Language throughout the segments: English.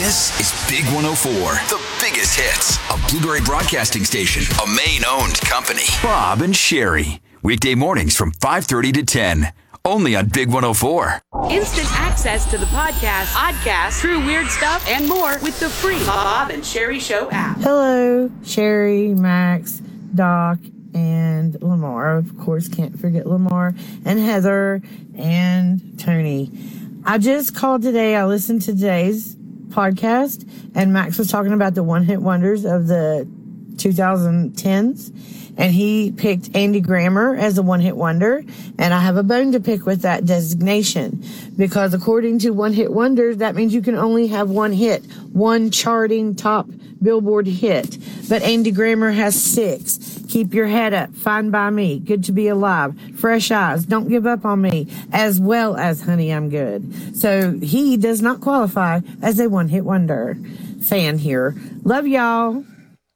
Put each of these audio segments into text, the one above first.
This is Big 104, the biggest hits, a Blueberry Broadcasting station, a Maine-owned company. Bob and Sherry, weekday mornings from 5:30 to 10, only on Big 104. Instant access to the podcast, true weird stuff, and more with the free Bob and Sherry Show app. Hello, Sherry, Max, Doc, and Lamar. Of course, can't forget Lamar, and Heather, and Tony. I just called today. I listened to today's podcast, and Max was talking about the one-hit wonders of the 2010s, and he picked Andy Grammer as a one-hit wonder, and I have a bone to pick with that designation, because according to one-hit wonders, that means you can only have one hit, one charting top Billboard hit, but Andy Grammer has 6. Keep Your Head Up, Fine by Me, Good to Be Alive, Fresh Eyes, Don't Give Up on Me, as well as Honey, I'm Good. So he does not qualify as a one-hit wonder. Fan here. Love y'all.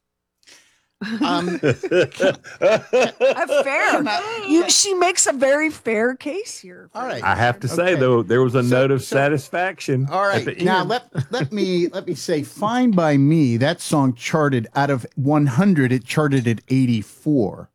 She makes a very fair case here. All right. I have to say, though, there was a note of satisfaction. All right. Now let me say, Fine by Me, that song charted out of 100, it charted at 84.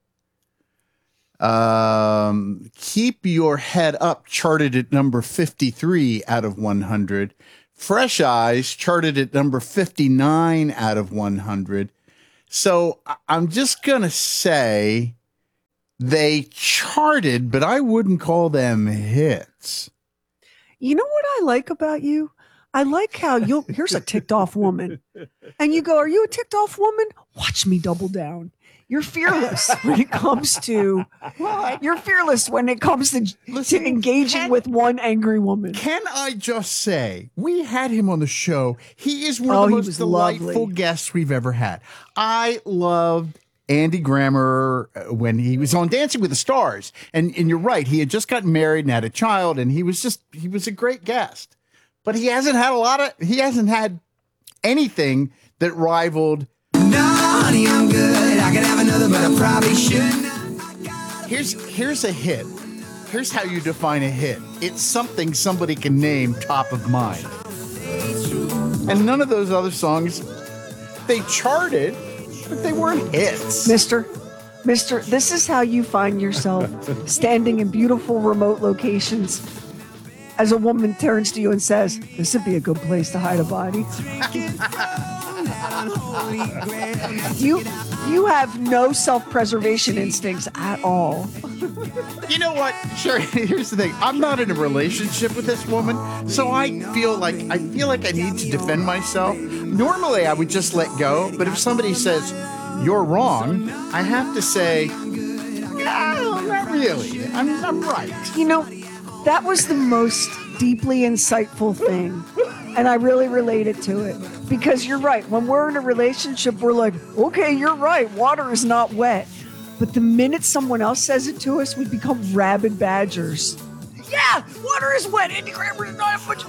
Keep Your Head Up charted at number 53 out of 100. Fresh Eyes charted at number 59 out of 100. So I'm just going to say they charted, but I wouldn't call them hits. You know what I like about you? I like how here's a ticked off woman. And you go, are you a ticked off woman? Watch me double down. You're fearless when it comes to engaging with one angry woman. Can I just say, we had him on the show. He is one of the most delightful guests we've ever had. I loved Andy Grammer when he was on Dancing with the Stars. And you're right, he had just gotten married and had a child, and he was a great guest. But he hasn't had anything that rivaled. No, honey, I'm good. I could have another, but I probably shouldn't. Here's a hit. Here's how you define a hit. It's something somebody can name top of mind. And none of those other songs, they charted, but they weren't hits. Mister, this is how you find yourself standing in beautiful remote locations as a woman turns to you and says, this would be a good place to hide a body. You have no self-preservation instincts at all. You know what? Sure. Here's the thing. I'm not in a relationship with this woman, so I feel like I need to defend myself. Normally, I would just let go, but if somebody says you're wrong, I have to say, no, not really. I'm right. You know, that was the most deeply insightful thing. And I really related to it, because you're right. When we're in a relationship, we're like, okay, you're right. Water is not wet. But the minute someone else says it to us, we become rabid badgers. Yeah, water is wet. Andy Grammer is not much.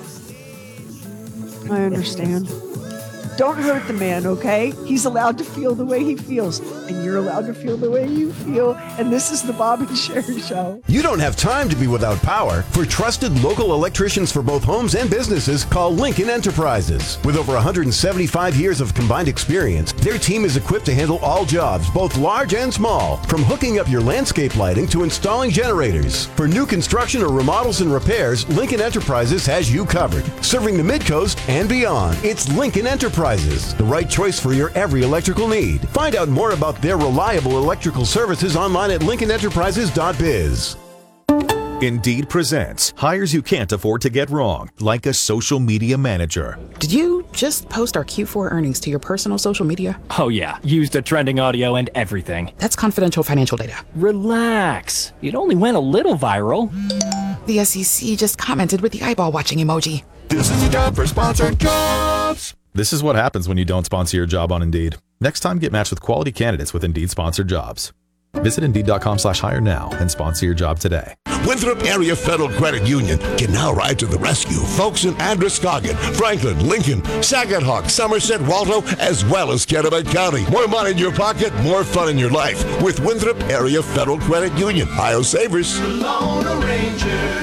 I understand. Don't hurt the man, okay? He's allowed to feel the way he feels, and you're allowed to feel the way you feel. And this is the Bob and Sherry Show. You don't have time to be without power. For trusted local electricians for both homes and businesses, call Lincoln Enterprises. With over 175 years of combined experience, their team is equipped to handle all jobs, both large and small, from hooking up your landscape lighting to installing generators. For new construction or remodels and repairs, Lincoln Enterprises has you covered, serving the Mid-Coast and beyond. It's Lincoln Enterprises, the right choice for your every electrical need. Find out more about their reliable electrical services online at lincolnenterprises.biz. Indeed presents hires you can't afford to get wrong, like a social media manager. Did you just post our Q4 earnings to your personal social media? Oh yeah, used the trending audio and everything. That's confidential financial data. Relax. It only went a little viral. The SEC just commented with the eyeball watching emoji. This is a job for sponsored jobs. This is what happens when you don't sponsor your job on Indeed. Next time, get matched with quality candidates with Indeed sponsored jobs. Visit Indeed.com/hire now and sponsor your job today. Winthrop Area Federal Credit Union can now ride to the rescue. Folks in Androscoggin, Franklin, Lincoln, Saginaw, Somerset, Waldo, as well as Kennebec County. More money in your pocket, more fun in your life with Winthrop Area Federal Credit Union. Io Savers. Lone Rangers.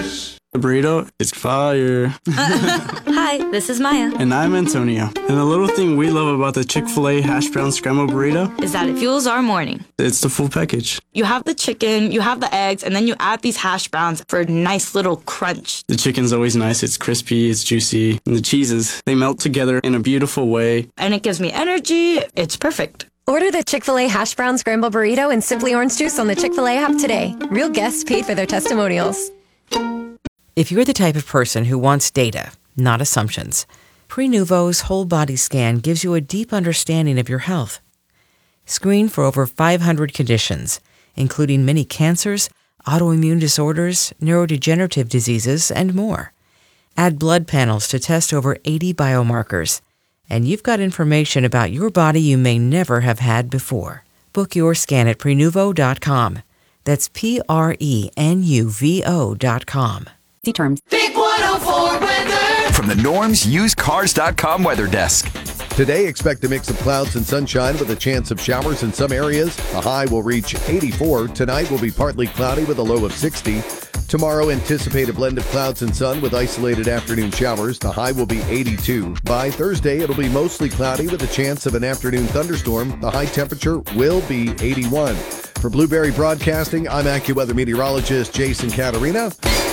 The burrito is fire. Hi, this is Maya. And I'm Antonio. And the little thing we love about the Chick-fil-A hash brown scrambled burrito is that it fuels our morning. It's the full package. You have the chicken, you have the eggs, and then you add these hash browns for a nice little crunch. The chicken's always nice. It's crispy, it's juicy. And the cheeses, they melt together in a beautiful way. And it gives me energy. It's perfect. Order the Chick-fil-A hash brown scrambled burrito and Simply Orange Juice on the Chick-fil-A app today. Real guests paid for their testimonials. If you're the type of person who wants data, not assumptions, Prenuvo's whole body scan gives you a deep understanding of your health. Screen for over 500 conditions, including many cancers, autoimmune disorders, neurodegenerative diseases, and more. Add blood panels to test over 80 biomarkers, and you've got information about your body you may never have had before. Book your scan at Prenuvo.com. That's Prenuvo.com. See terms. Big 104 weather. From the Norm's UsedCars.com weather desk. Today, expect a mix of clouds and sunshine with a chance of showers in some areas. The high will reach 84. Tonight will be partly cloudy with a low of 60. Tomorrow, anticipate a blend of clouds and sun with isolated afternoon showers. The high will be 82. By Thursday, it'll be mostly cloudy with a chance of an afternoon thunderstorm. The high temperature will be 81. For Blueberry Broadcasting, I'm AccuWeather meteorologist Jason Caterina.